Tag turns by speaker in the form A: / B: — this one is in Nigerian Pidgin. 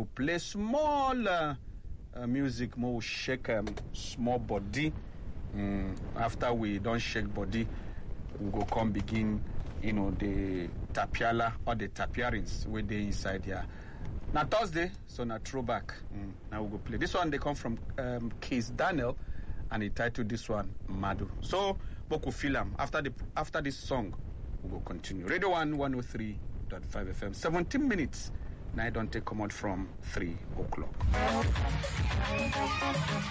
A: go play small music, more shake small body. After we don't shake body, we go come begin, the tapiala or the tapiarins with the inside here. Now Thursday, so now throwback. Now we go play. This one they come from Keith Daniel, and he titled this one Madu. So Boku Filam. After this song, we will continue. Radio 103.5 FM. 17 minutes. Now I don't take command from 3 o'clock.